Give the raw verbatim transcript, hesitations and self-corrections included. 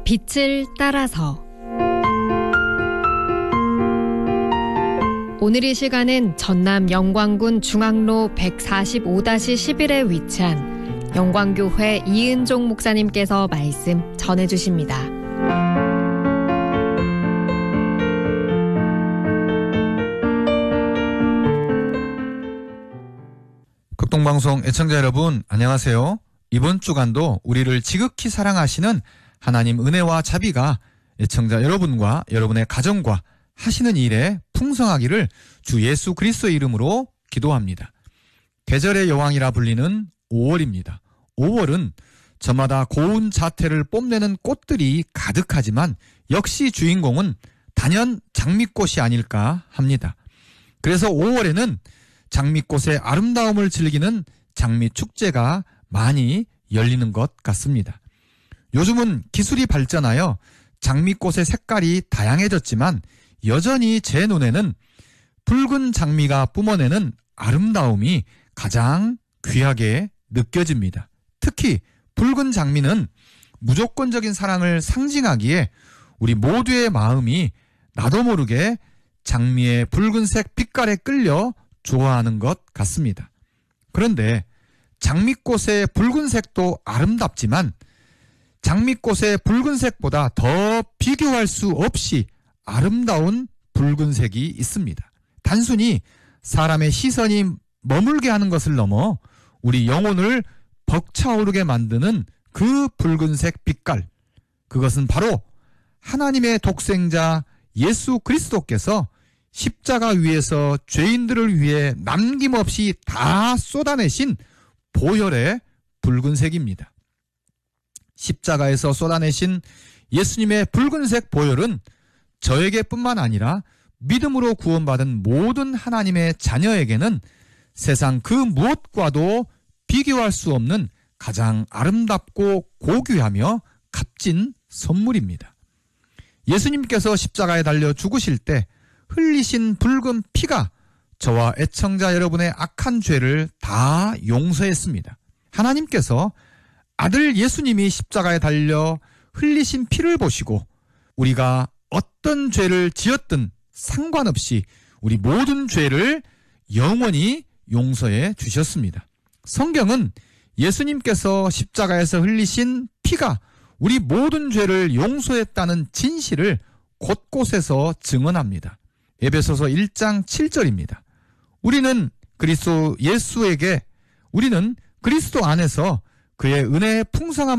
빛을 따라서. 오늘 이 시간은 전남 영광군 중앙로 백사십오 십일에 위치한 영광교회 이은종 목사님께서 말씀 전해주십니다. 극동방송 애청자 여러분, 안녕하세요. 이번 주간도 우리를 지극히 사랑하시는 하나님 은혜와 자비가 애청자 여러분과 여러분의 가정과 하시는 일에 풍성하기를 주 예수 그리스도의 이름으로 기도합니다. 계절의 여왕이라 불리는 오월입니다. 오월은 저마다 고운 자태를 뽐내는 꽃들이 가득하지만 역시 주인공은 단연 장미꽃이 아닐까 합니다. 그래서 오월에는 장미꽃의 아름다움을 즐기는 장미축제가 많이 열리는 것 같습니다. 요즘은 기술이 발전하여 장미꽃의 색깔이 다양해졌지만 여전히 제 눈에는 붉은 장미가 뿜어내는 아름다움이 가장 귀하게 느껴집니다. 특히 붉은 장미는 무조건적인 사랑을 상징하기에 우리 모두의 마음이 나도 모르게 장미의 붉은색 빛깔에 끌려 좋아하는 것 같습니다. 그런데 장미꽃의 붉은색도 아름답지만 장미꽃의 붉은색보다 더 비교할 수 없이 아름다운 붉은색이 있습니다. 단순히 사람의 시선이 머물게 하는 것을 넘어 우리 영혼을 벅차오르게 만드는 그 붉은색 빛깔, 그것은 바로 하나님의 독생자 예수 그리스도께서 십자가 위에서 죄인들을 위해 남김없이 다 쏟아내신 보혈의 붉은색입니다. 십자가에서 쏟아내신 예수님의 붉은색 보혈은 저에게뿐만 아니라 믿음으로 구원받은 모든 하나님의 자녀에게는 세상 그 무엇과도 비교할 수 없는 가장 아름답고 고귀하며 값진 선물입니다. 예수님께서 십자가에 달려 죽으실 때 흘리신 붉은 피가 저와 애청자 여러분의 악한 죄를 다 용서했습니다. 하나님께서 아들 예수님이 십자가에 달려 흘리신 피를 보시고 우리가 어떤 죄를 지었든 상관없이 우리 모든 죄를 영원히 용서해 주셨습니다. 성경은 예수님께서 십자가에서 흘리신 피가 우리 모든 죄를 용서했다는 진실을 곳곳에서 증언합니다. 에베소서 일 장 칠 절입니다. 우리는 그리스도 예수에게 우리는 그리스도 안에서 그의 은혜의 풍성함